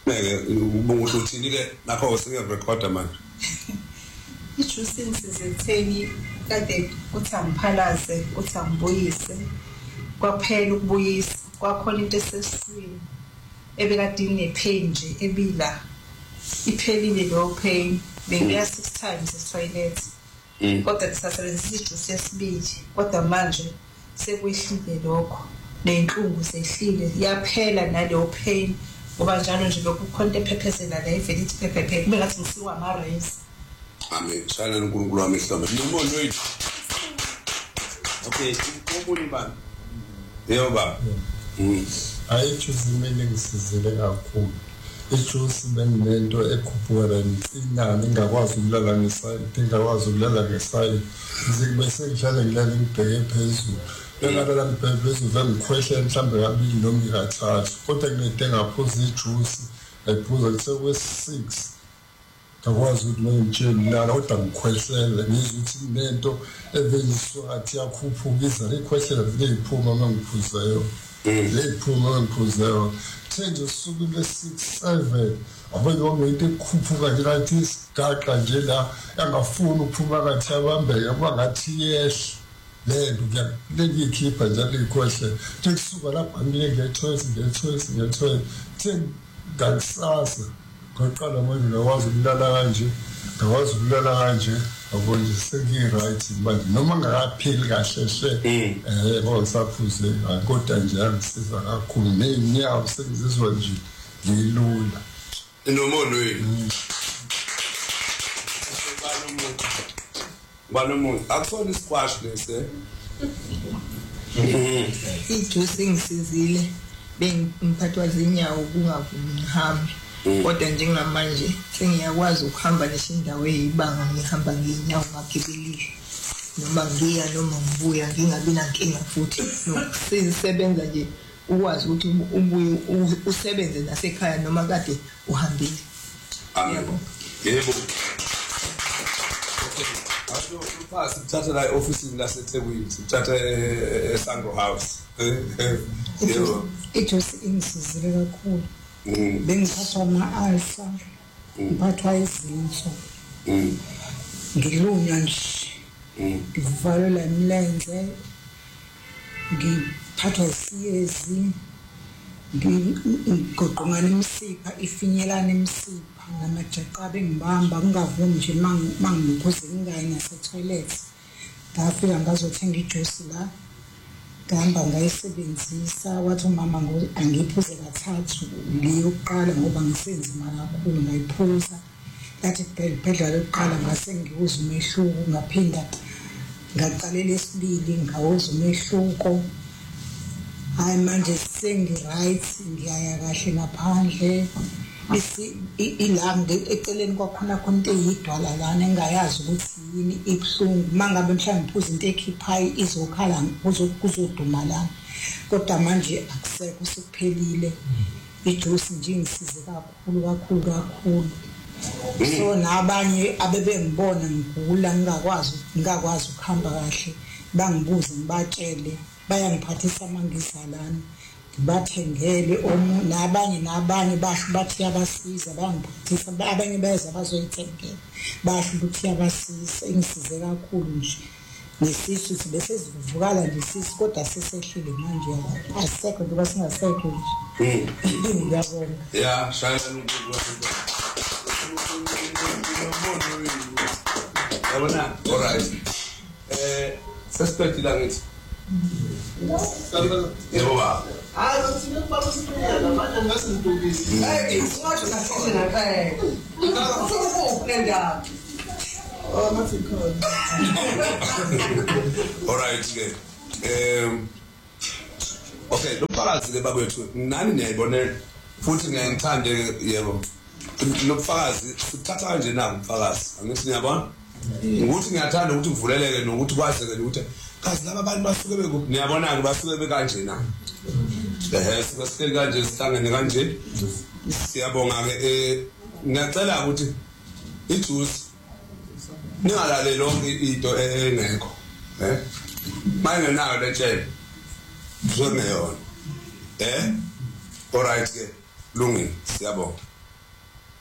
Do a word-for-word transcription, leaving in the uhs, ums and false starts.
Ngeke ubungu uthini ke nakho singerecorda manje. Ijuice ingisizetheni kade uthi angiphalaze uthi angibuyise kwaphela ukubuyisa kwakhona into esesiswini ebekade inepain nje ebila iphelile lo pain bengiya six times e-toilet kodwa ngisasebenzisa ijuice yesibili kodwa manje sekwehlile lokho nenhlungu sehlile yaphela naleyo pain ngoba njalo nje lokukhonto ephephezela la ivele ithi phephe kube ngathi ngisiwa ama-rays. Amen. Shana uNkulunkulu wami ehlombe. Nomono wethu. Okay, umboni bani? Yebo baba. Mhm. Ayijuice imene ngisizile kakhulu. Ijuice benento ekhuphuka incinane ngakwazi ukulala ngesayidi, ngakwazi ukulala ngesayidi. Ngizibese ngihlala ngilala ngibheke phezulu. Bengalala ngibheke phezulu bengikhwehlela mhlambe kabili noma ikathathu. Kodwa kunede ngaphuza ijuice, ngiphuza kusewe six. Ngakwazi ukuthi ngitshele lana kodwa ngikhwehlela ngizwe ukuthi kunento eveliswa athi yakhuphuka iza ikhwehlela vele iphuma mangiphuzayo. Lephuma ngiphuzayo. Thenje usuku le six seven abanye ngento ekhuphuka nje lathi isigaqa nje la yangafuni ukuphuma kathi abambeke kwangathi yehle lento kuyalengikhipha njalo ikhwehlela kusuka lapha ngike ngethoyisi ngethoyisi ngethoyisi then ngakusasa ngaqala manje ngakwazi ukulala kanje ngakwazi ukulala kanje abonje sengi-right manje noma ngakaphili kahle hle eh ngoba ngisaphuze kodwa nje angisiza kakhulu ney'nyawo sengizizwa nje ngilula inomono wenu banomuntu akusona isquash lese ijuice ingisizile bengiphathwa zinyawo kungavumi ngihambe kodwa njengamanje sengiyakwazi ukuhamba nje indawo eyibanga ngihamba nginyawo ngagibelile noma ngiya noma ngibuya ngingabi nankinga futhi nokusebenza nje ukwazi ukuthi ubuye usebenze nasekhaya noma kade uhambile. Yebo. Yebo. Asho uphasi uthatha la office laseThekwini uthatha eSangro House. Yebo. Ijuice ingisizile kakhulu. Bengiphathwa ama-alpha, ngiphathwa izinso, ngilunywa nje, ngivalelwa imilenze, ngiphathwa isiyezi, ngigoqongana imisipha, ifinyelana imisipha, namajeqa bengibamba, ngingavumi nje mangikuze ngingayi nase-toilet. Ngafika ngazothenga ijuice la. Ngihamba ngayisebenzisa wathi umama angiphuze kathathu ngiyokuqala ngoba ngisenzima kakhulu ngayiphuza lathi phela lokuqala ngase ngiwuza umehluko ngaphinda ngaqalela esibili ngawuza umehluko hayi manje sengi-right ngiyaya kahle ngaphandle ilanga eceleni kwakhona khona into eyidwala lana engayazi ukuthi yini ibuhlungu mangabe mhlawumbe ngiphuza into ekhiphayo izokhala kuzoduma lana kodwa manje akusekho sekuphelile ijuice nje ingisize kakhulu kakhulu kakhulu so nabanye abebengibona ngigula ngingakwazi ngingakwazi ukuhamba kahle bangibuze ngibatshele bayangiphathisa amangizalana bathengele omu nabanye nabanye basho bathi yabasiza bangiphathisa abanye beza bazoyithengela basho ukuthi yabasiza ingisize kakhulu nje nesisu sibese sivukala nje sisi kodwa sesehlile manje yabo asekho ngoba singasekho nje ngiyabona yeah shaya uNkulunkulu yabona all right eh suspect la ngithi yebo baba hayi sine baba siphela manje ngasintubisi hey singathi kahle na phela ngakho ukulenda oh mathi khona all right ke um okay lo phakathi ke babethu nani niyayibonela futhi ngiyangithanda yebo lo phakathi uthatha kanje na umphakathi angithi niyabona ukuthi ngiyathanda ukuthi ngivuleleke nokuthi kwazeke ukuthi kazi laba abantu basuke bekuphi niyabona ke basuke bekanje na eh sibasike kanje sihlangene kanje siyabonga ke eh ngiyacela ukuthi ijuice ningalale lonke into engekho eh manje nayo le tshela zona yona eh all right ke lungile siyabonga.